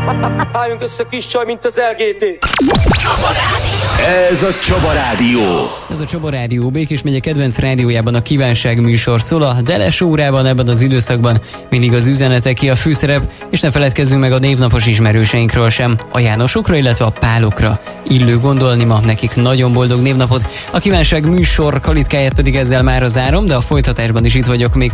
Álljunk össze kis csaj, mint az LGT. Csaba Rádió. Ez a Csaba Rádió. Ez a Csaba Rádió Békés megye kedvenc rádiójában a kívánság műsor szól. A Deles órában ebben az időszakban mindig az üzeneteké a főszerep, és ne feledkezzünk meg a névnapos ismerőseinkről sem, a Jánosokra, illetve a Pálokra. Illő gondolni ma nekik nagyon boldog névnapot. A kívánság műsor kalitkáját pedig ezzel mára zárom, de a folytatásban is itt vagyok még